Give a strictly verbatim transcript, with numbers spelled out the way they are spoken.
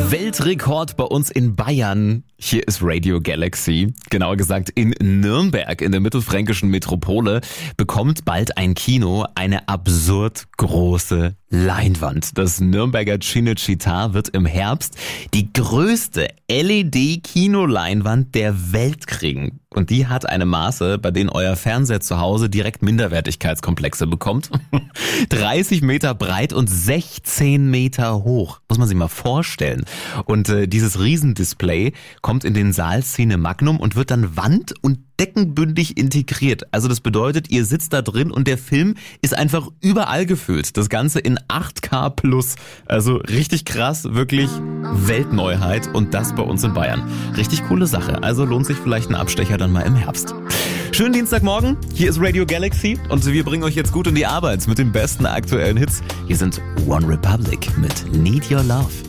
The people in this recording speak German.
Weltrekord bei uns in Bayern. Hier ist Radio Galaxy. Genauer gesagt in Nürnberg in der mittelfränkischen Metropole bekommt bald ein Kino eine absurd große Leinwand. Das Nürnberger Cinecittà wird im Herbst die größte L E D-Kinoleinwand der Welt kriegen. Und die hat eine Maße, bei denen euer Fernseher zu Hause direkt Minderwertigkeitskomplexe bekommt. dreißig Meter breit und sechzehn Meter hoch. Muss man sich mal vorstellen. Und äh, dieses Riesendisplay kommt in den Saal Cine Magnum und wird dann wand- und deckenbündig integriert. Also das bedeutet, ihr sitzt da drin und der Film ist einfach überall gefüllt. Das Ganze in acht K plus. Also richtig krass, wirklich Weltneuheit und das bei uns in Bayern. Richtig coole Sache. Also lohnt sich vielleicht ein Abstecher dann mal im Herbst. Schönen Dienstagmorgen. Hier ist Radio Galaxy und wir bringen euch jetzt gut in die Arbeit mit den besten aktuellen Hits. Hier sind One Republic mit Need Your Love.